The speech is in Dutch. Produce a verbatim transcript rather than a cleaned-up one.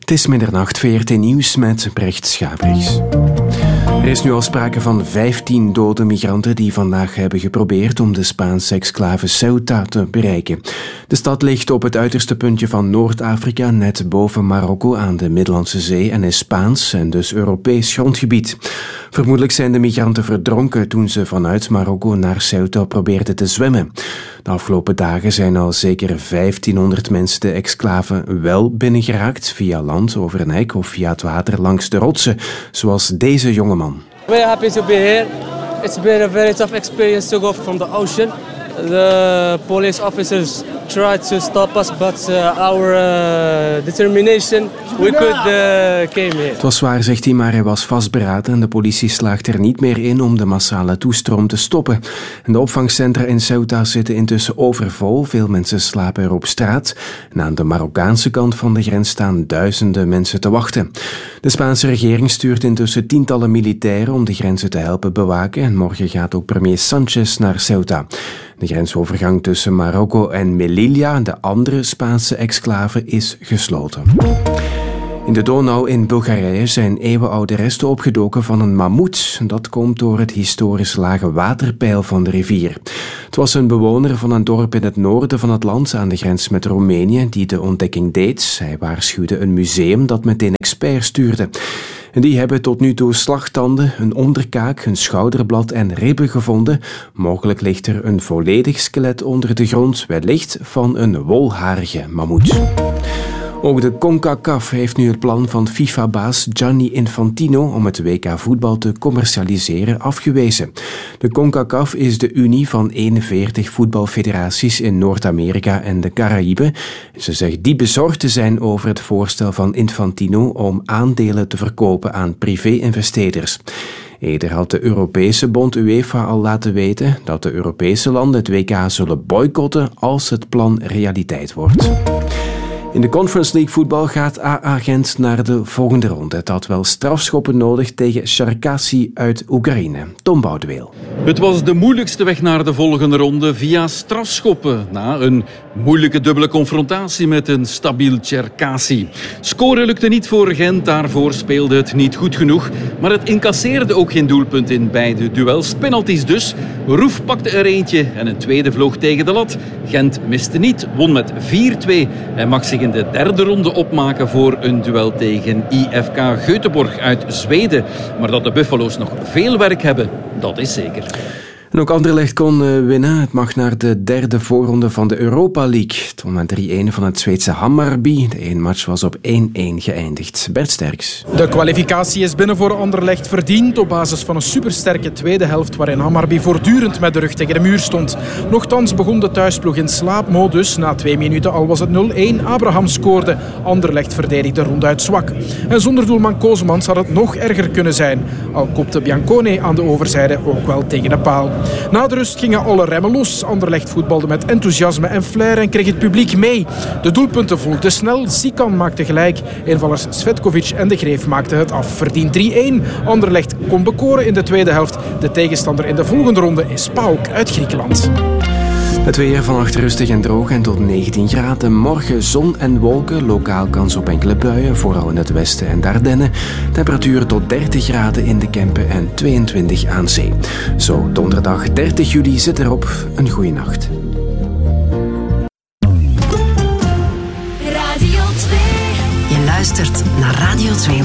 Het is middernacht, V R T Nieuws met Brecht Schabriks. Er is nu al sprake van vijftien dode migranten die vandaag hebben geprobeerd om de Spaanse exclave Ceuta te bereiken. De stad ligt op het uiterste puntje van Noord-Afrika, net boven Marokko aan de Middellandse Zee en is Spaans en dus Europees grondgebied. Vermoedelijk zijn de migranten verdronken toen ze vanuit Marokko naar Ceuta probeerden te zwemmen. De afgelopen dagen zijn al zeker vijftienhonderd mensen de exclave wel binnengeraakt, via land, over een hek of via het water langs de rotsen, zoals deze jongeman. Very happy to be here. It's been a very tough experience to go from the ocean. The police officers tried to stop us, but uh, our uh, determination, we could uh, came here. Het was zwaar, zegt hij, maar hij was vastberaden en de politie slaagt er niet meer in om de massale toestroom te stoppen. En de opvangcentra in Ceuta zitten intussen overvol. Veel mensen slapen er op straat. En aan de Marokkaanse kant van de grens staan duizenden mensen te wachten. De Spaanse regering stuurt intussen tientallen militairen om de grenzen te helpen bewaken. En morgen gaat ook premier Sanchez naar Ceuta. De grensovergang tussen Marokko en Melilla, de andere Spaanse exclave, is gesloten. In de Donau in Bulgarije zijn eeuwenoude resten opgedoken van een mammoet. Dat komt door het historisch lage waterpeil van de rivier. Het was een bewoner van een dorp in het noorden van het land aan de grens met Roemenië die de ontdekking deed. Hij waarschuwde een museum dat meteen experts stuurde. En die hebben tot nu toe slagtanden, een onderkaak, een schouderblad en ribben gevonden. Mogelijk ligt er een volledig skelet onder de grond, wellicht van een wolharige mammoet. Ook de CONCACAF heeft nu het plan van FIFA-baas Gianni Infantino om het W K voetbal te commercialiseren afgewezen. De CONCACAF is de unie van eenenveertig voetbalfederaties in Noord-Amerika en de Caraïben. Ze zegt diep bezorgd te zijn over het voorstel van Infantino om aandelen te verkopen aan privé-investeerders. Eerder had de Europese bond UEFA al laten weten dat de Europese landen het W K zullen boycotten als het plan realiteit wordt. In de Conference League voetbal gaat A A Gent naar de volgende ronde. Het had wel strafschoppen nodig tegen Cherkasy uit Oekraïne. Tom Boudeweel. Het was de moeilijkste weg naar de volgende ronde via strafschoppen. Na een moeilijke dubbele confrontatie met een stabiel Cherkasy. Scoren lukte niet voor Gent, daarvoor speelde het niet goed genoeg. Maar het incasseerde ook geen doelpunt in beide duels. Penalties dus. Roef pakte er eentje en een tweede vloog tegen de lat. Gent miste niet, won met vier twee en mag zich in de derde ronde opmaken voor een duel tegen I F K Göteborg uit Zweden. Maar dat de Buffalo's nog veel werk hebben, dat is zeker. En ook Anderlecht kon uh, winnen. Het mag naar de derde voorronde van de Europa League. Het won met drie-een van het Zweedse Hammarby. De één match was op één-één geëindigd. Bert Sterks. De kwalificatie is binnen voor Anderlecht verdiend op basis van een supersterke tweede helft waarin Hammarby voortdurend met de rug tegen de muur stond. Nochtans begon de thuisploeg in slaapmodus. Na twee minuten al was het nul-één. Abraham scoorde. Anderlecht verdedigde ronduit zwak. En zonder doelman Kozemans had het nog erger kunnen zijn. Al kopte Biancone aan de overzijde ook wel tegen de paal. Na de rust gingen alle remmen los. Anderlecht voetbalde met enthousiasme en flair en kreeg het publiek mee. De doelpunten volgden snel. Sikan maakte gelijk. Invallers Svetkovic en De Greef maakten het af. Verdiend drie-één. Anderlecht kon bekoren in de tweede helft. De tegenstander in de volgende ronde is PAOK uit Griekenland. Het weer vannacht rustig en droog en tot negentien graden. Morgen zon en wolken, lokaal kans op enkele buien, vooral in het westen en de Ardennen. Temperatuur tot dertig graden in de Kempen en tweeëntwintig aan zee. Zo, donderdag dertig juli zit erop. Een goeie nacht. Radio twee. Je luistert naar Radio twee.